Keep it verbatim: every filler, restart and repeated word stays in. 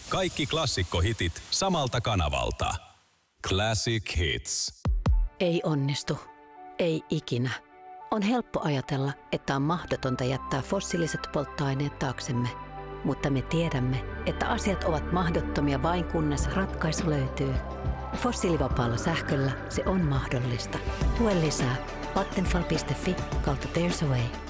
Kaikki klassikkohitit samalta kanavalta. Classic Hits. Ei onnistu. Ei ikinä. On helppo ajatella, että on mahdotonta jättää fossiiliset polttoaineet taaksemme. Mutta me tiedämme, että asiat ovat mahdottomia vain kunnes ratkaisu löytyy. Fossiilivapaalla sähköllä se on mahdollista. Lue lisää vattenfall piste fi kautta There's a Way.